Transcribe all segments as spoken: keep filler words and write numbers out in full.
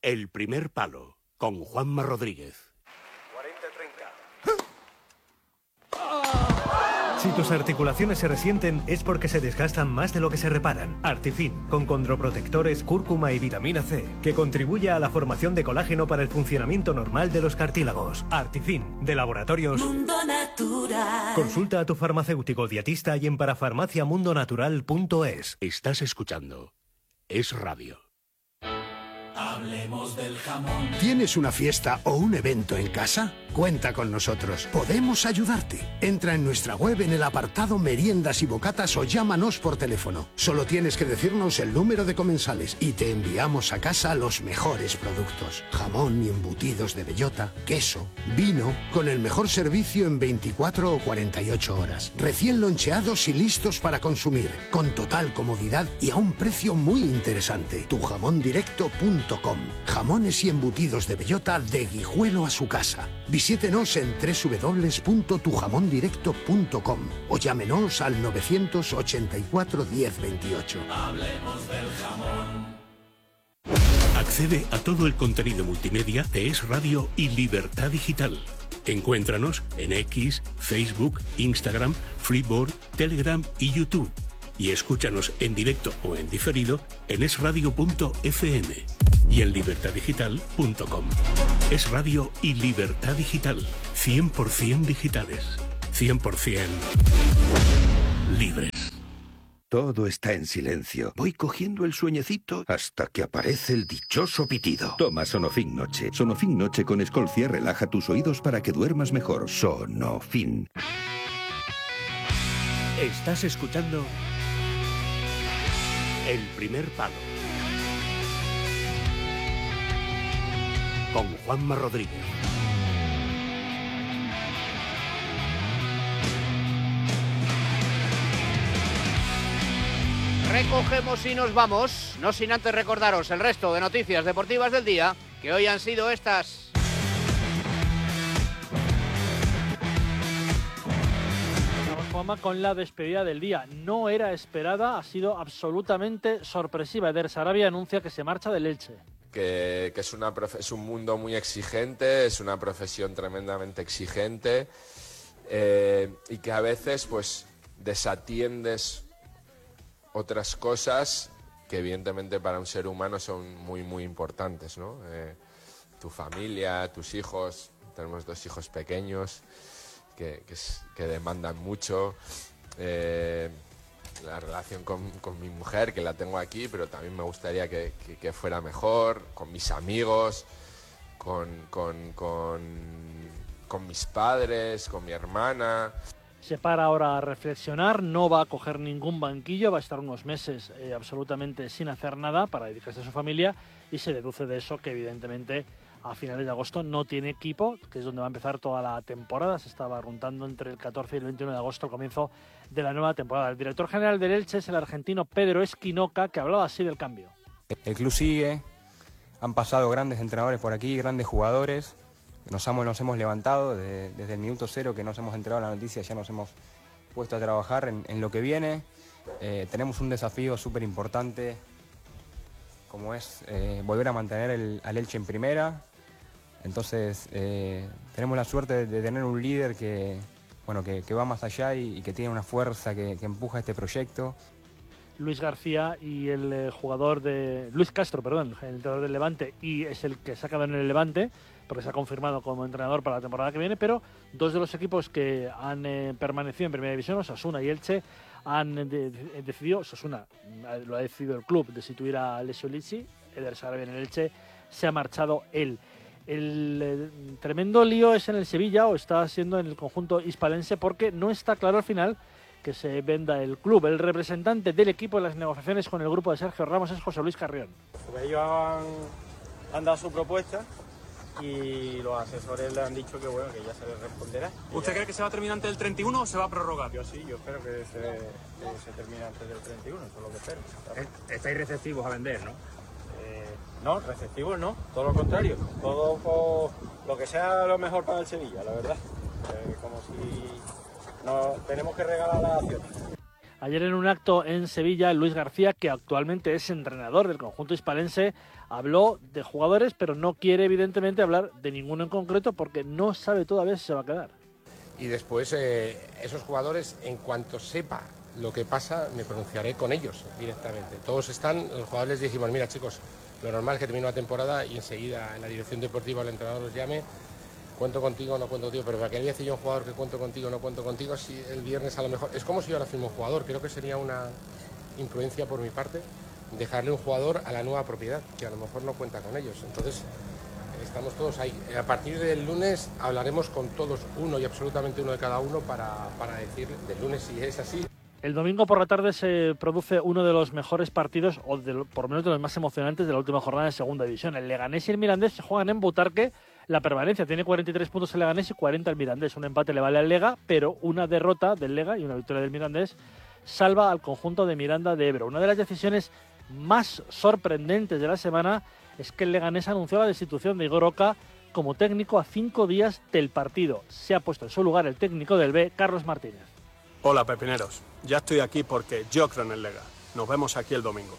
El primer palo, con Juanma Rodríguez. cuarenta treinta. Si tus articulaciones se resienten es porque se desgastan más de lo que se reparan. Artifin, con condroprotectores, cúrcuma y vitamina C, que contribuye a la formación de colágeno para el funcionamiento normal de los cartílagos. Artifin, de Laboratorios Mundo Natural. Consulta a tu farmacéutico dietista y en parafarmaciamundonatural punto es. Estás escuchando Es Radio. Hablemos del jamón. ¿Tienes una fiesta o un evento en casa? Cuenta con nosotros. Podemos ayudarte. Entra en nuestra web en el apartado Meriendas y Bocatas o llámanos por teléfono. Solo tienes que decirnos el número de comensales y te enviamos a casa los mejores productos. Jamón y embutidos de bellota, queso, vino, con el mejor servicio en veinticuatro o cuarenta y ocho horas. Recién loncheados y listos para consumir, con total comodidad y a un precio muy interesante. tu jamón directo punto com. Jamones y embutidos de bellota de Guijuelo a su casa. Visítenos en doble u doble u doble u punto tu jamón directo punto com o llámenos al novecientos ochenta y cuatro diez veintiocho. Hablemos del jamón. Accede a todo el contenido multimedia de Es Radio y Libertad Digital. Encuéntranos en X, Facebook, Instagram, Flipboard, Telegram y YouTube. Y escúchanos en directo o en diferido en es radio punto efe eme y en libertad digital punto com. Es Radio y Libertad Digital. cien por ciento digitales. cien por ciento libres. Todo está en silencio. Voy cogiendo el sueñecito hasta que aparece el dichoso pitido. Toma Sonofin Noche. Sonofin Noche con Escolcia relaja tus oídos para que duermas mejor. Sonofin. Estás escuchando El primer palo, con Juanma Rodríguez. Recogemos y nos vamos, no sin antes recordaros el resto de noticias deportivas del día, que hoy han sido estas. Juanma, con la despedida del día. No era esperada, ha sido absolutamente sorpresiva. Eder Sarabia anuncia que se marcha del Elche. Que, que es, una profe- es un mundo muy exigente, es una profesión tremendamente exigente eh, y que a veces pues desatiendes otras cosas que evidentemente para un ser humano son muy muy importantes, ¿no? Eh, tu familia, tus hijos, tenemos dos hijos pequeños que, que, que demandan mucho, eh, la relación con, con mi mujer, que la tengo aquí, pero también me gustaría que, que, que fuera mejor, con mis amigos, con, con, con, con mis padres, con mi hermana. Se para ahora a reflexionar, no va a coger ningún banquillo, va a estar unos meses eh, absolutamente sin hacer nada para dedicarse a su familia y se deduce de eso que evidentemente a finales de agosto no tiene equipo, que es donde va a empezar toda la temporada. Se estaba runtando entre el catorce y el veintiuno de agosto el comienzo de la nueva temporada. El director general del Elche es el argentino Pedro Esquinoca, que hablaba así del cambio. El club sigue, han pasado grandes entrenadores por aquí, grandes jugadores. Nos hemos, nos hemos levantado desde, desde el minuto cero que nos hemos enterado de la noticia, ya nos hemos puesto a trabajar en, en lo que viene. Eh, tenemos un desafío súper importante, como es eh, volver a mantener el, al Elche en primera. Entonces eh, tenemos la suerte de, de tener un líder que, bueno, que, que va más allá y, y que tiene una fuerza que, que empuja este proyecto. Luis García y el eh, jugador de... Luis Castro, perdón, el entrenador del Levante, y es el que se ha quedado en el Levante, porque se ha confirmado como entrenador para la temporada que viene, pero dos de los equipos que han eh, permanecido en Primera División, Osasuna y Elche, han de, de, decidido, Osasuna lo ha decidido el club, destituir a Alessio Lizzi. Eder Sarabia en el Elche, se ha marchado él. El eh, tremendo lío es en el Sevilla, o está siendo en el conjunto hispalense, porque no está claro al final que se venda el club. El representante del equipo en las negociaciones con el grupo de Sergio Ramos es José Luis Carrión. Ellos han, han dado su propuesta y los asesores le han dicho que bueno, que ya se les responderá. ¿Usted cree que se va a terminar antes del treinta y uno o se va a prorrogar? Yo sí, yo espero que se, que se termine antes del treinta y uno, eso es lo que espero. Estáis receptivos a vender, ¿no? Eh, no, receptivos no, todo lo contrario. Todo por lo que sea lo mejor para el Sevilla, la verdad. Eh, como si no, tenemos que regalar las acciones. Ayer en un acto en Sevilla, Luis García, que actualmente es entrenador del conjunto hispalense, habló de jugadores, pero no quiere evidentemente hablar de ninguno en concreto porque no sabe todavía si se va a quedar. Y después eh, esos jugadores, en cuanto sepa lo que pasa, me pronunciaré con ellos directamente. Todos están, los jugadores les dijimos, mira chicos, lo normal es que termine la temporada y enseguida en la dirección deportiva el entrenador los llame, cuento contigo, no cuento contigo, pero para que le diga yo a un jugador que cuento contigo, no cuento contigo, si el viernes a lo mejor, es como si yo ahora firmo un jugador, creo que sería una imprudencia por mi parte dejarle un jugador a la nueva propiedad, que a lo mejor no cuenta con ellos, entonces estamos todos ahí. A partir del lunes hablaremos con todos, uno y absolutamente uno de cada uno, para, para decir del lunes si es así. El domingo por la tarde se produce uno de los mejores partidos, o de, por lo menos de los más emocionantes de la última jornada de Segunda División. El Leganés y el Mirandés se juegan en Butarque la permanencia. Tiene cuarenta y tres puntos el Leganés y cuarenta el Mirandés. Un empate le vale al Lega, pero una derrota del Lega y una victoria del Mirandés salva al conjunto de Miranda de Ebro. Una de las decisiones más sorprendentes de la semana es que el Leganés anunció la destitución de Igor Oca como técnico a cinco días del partido. Se ha puesto en su lugar el técnico del B, Carlos Martínez. Hola pepineros, ya estoy aquí porque yo creo en el Lega. Nos vemos aquí el domingo.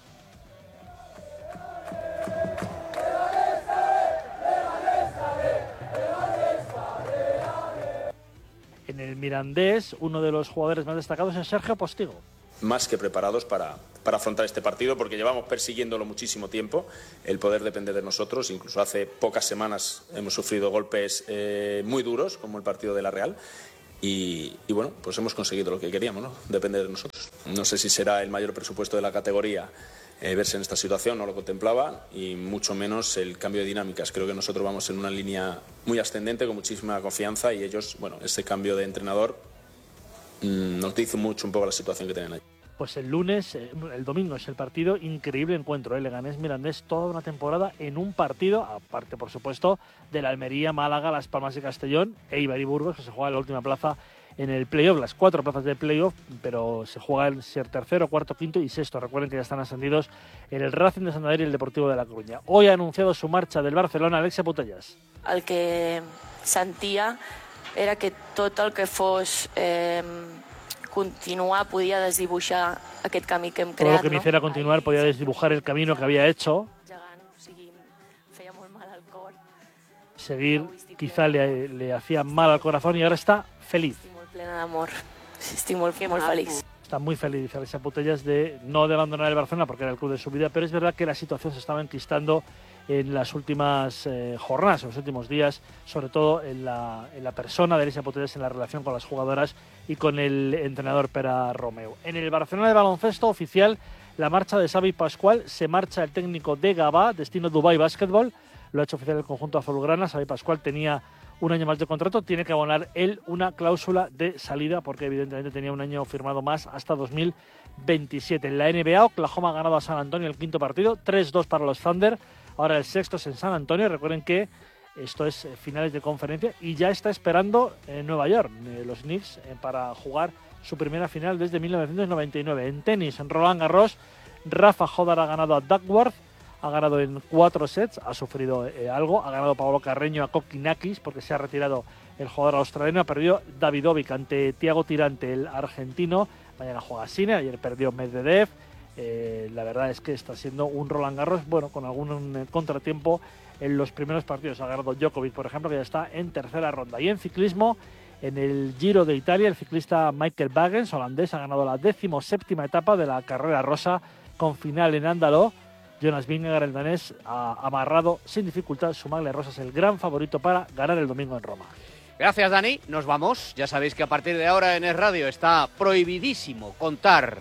En el Mirandés, uno de los jugadores más destacados es Sergio Postigo. Más que preparados para, para afrontar este partido, porque llevamos persiguiéndolo muchísimo tiempo. El poder depende de nosotros. Incluso hace pocas semanas hemos sufrido golpes eh, muy duros, como el partido de la Real. Y, y bueno, pues hemos conseguido lo que queríamos, ¿no? Depende de nosotros. No sé si será el mayor presupuesto de la categoría eh, verse en esta situación, no lo contemplaba, y mucho menos el cambio de dinámicas. Creo que nosotros vamos en una línea muy ascendente, con muchísima confianza, y ellos, bueno, este cambio de entrenador mmm, nos dice mucho un poco la situación que tienen allí. Pues el lunes, el domingo es el partido, increíble encuentro, ¿eh? Leganés-Mirandés, toda una temporada en un partido, aparte por supuesto de la Almería, Málaga, Las Palmas y Castellón, Eibar y Burgos, que se juega en la última plaza en el playoff, las cuatro plazas de playoff, pero se juega el ser tercero, cuarto, quinto y sexto. Recuerden que ya están ascendidos en el Racing de Santander y el Deportivo de La Coruña. Hoy ha anunciado su marcha del Barcelona, Alexia Putellas. El que sentia era que tot el que fos... Eh, continuar, podia desdibuixar aquest camí que hem creat. Todo lo que me hiciera continuar podía desdibujar el camino que había hecho. Seguir quizá le, le hacía mal al corazón y ahora está feliz. Estic molt plena d'amor. Estic molt, molt feliç. Está muy feliz, dice Alexia Putellas, de no de abandonar el Barcelona porque era el club de su vida, pero es verdad que la situación se estaba enquistando en las últimas eh, jornadas, en los últimos días, sobre todo en la, en la persona de Alexia Putellas, en la relación con las jugadoras y con el entrenador Pere Romeu. En el Barcelona de baloncesto oficial, la marcha de Xavi Pascual, se marcha el técnico de Gavà, destino Dubai Basketball, lo ha hecho oficial el conjunto azulgrana. Xavi Pascual tenía un año más de contrato, tiene que abonar él una cláusula de salida porque evidentemente tenía un año firmado más hasta dos mil veintisiete. En la N B A, Oklahoma ha ganado a San Antonio el quinto partido, tres dos para los Thunder. Ahora el sexto es en San Antonio. Recuerden que esto es finales de conferencia y ya está esperando en Nueva York eh, los Knicks eh, para jugar su primera final desde mil novecientos noventa y nueve. En tenis, en Roland Garros, Rafa Jodar ha ganado a Duckworth, ha ganado en cuatro sets, ha sufrido eh, algo, ha ganado Pablo Carreño a Kokinakis porque se ha retirado el jugador australiano, ha perdido Davidovic ante Thiago Tirante, el argentino. Mañana juega Sinner, ayer perdió Medvedev. Eh, la verdad es que está siendo un Roland Garros, bueno, con algún eh, contratiempo en los primeros partidos. Ha ganado Djokovic, por ejemplo, que ya está en tercera ronda. Y en ciclismo, en el Giro de Italia, el ciclista Michael Baggins, holandés, ha ganado la decimoséptima etapa de la carrera rosa con final en Andaló. Jonas Vingegaard, el danés, ha amarrado sin dificultad su maglia rosa, es el gran favorito para ganar el domingo en Roma. Gracias, Dani. Nos vamos. Ya sabéis que a partir de ahora en Es Radio está prohibidísimo contar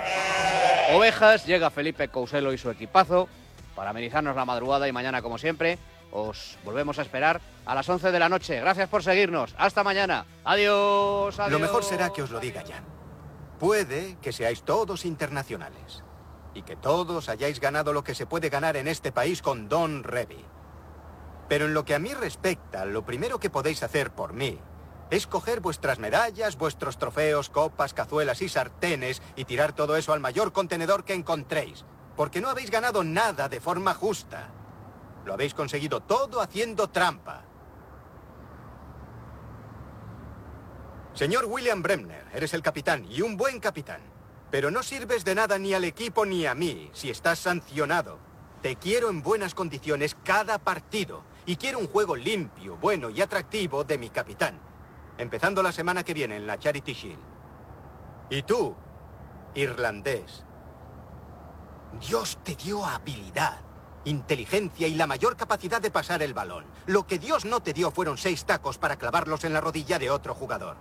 ovejas. Llega Felipe Couselo y su equipazo para amenizarnos la madrugada y mañana, como siempre, os volvemos a esperar a las once de la noche. Gracias por seguirnos. Hasta mañana. Adiós, adiós. Lo mejor será que os lo diga Jan. Puede que seáis todos internacionales y que todos hayáis ganado lo que se puede ganar en este país con Don Revy. Pero en lo que a mí respecta, lo primero que podéis hacer por mí es coger vuestras medallas, vuestros trofeos, copas, cazuelas y sartenes y tirar todo eso al mayor contenedor que encontréis. Porque no habéis ganado nada de forma justa. Lo habéis conseguido todo haciendo trampa. Señor William Bremner, eres el capitán y un buen capitán. Pero no sirves de nada ni al equipo ni a mí si estás sancionado. Te quiero en buenas condiciones cada partido. Y quiero un juego limpio, bueno y atractivo de mi capitán. Empezando la semana que viene en la Charity Shield. Y tú, irlandés, Dios te dio habilidad, inteligencia y la mayor capacidad de pasar el balón. Lo que Dios no te dio fueron seis tacos para clavarlos en la rodilla de otro jugador.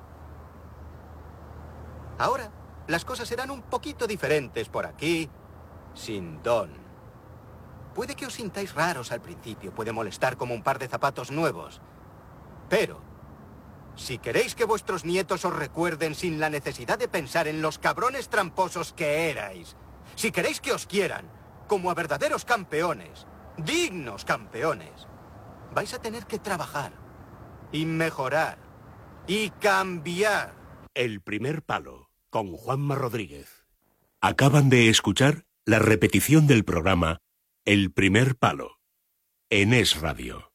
Ahora, las cosas serán un poquito diferentes por aquí, sin Don. Puede que os sintáis raros al principio, puede molestar como un par de zapatos nuevos. Pero, si queréis que vuestros nietos os recuerden sin la necesidad de pensar en los cabrones tramposos que erais, si queréis que os quieran, como a verdaderos campeones, dignos campeones, vais a tener que trabajar, y mejorar, y cambiar. El primer palo, con Juanma Rodríguez. Acaban de escuchar la repetición del programa El primer palo, en Es Radio.